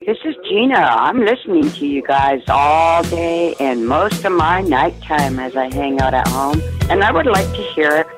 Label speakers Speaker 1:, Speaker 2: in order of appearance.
Speaker 1: This is Gina. I'm listening to you guys all day and most of my nighttime as I hang out at home, and I would like to hear